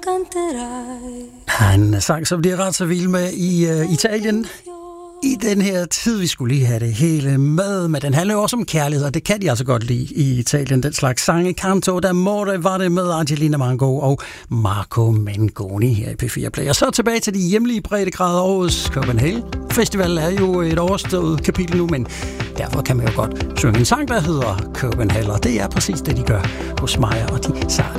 En sang, som de er ret så vild med i Italien. I den her tid, vi skulle lige have det hele med den handler jo også om kærlighed, og det kan de altså godt lide i Italien, den slags sange. Canto d'amore var det med Angelina Mango og Marco Mengoni her i P4 Play. Og så tilbage til de hjemlige breddegrader. Årets Copenhagen Festival er jo et overstået kapitel nu, men derfor kan man jo godt synge en sang, der hedder Copenhagen, og det er præcis det, de gør hos Maja og de sarte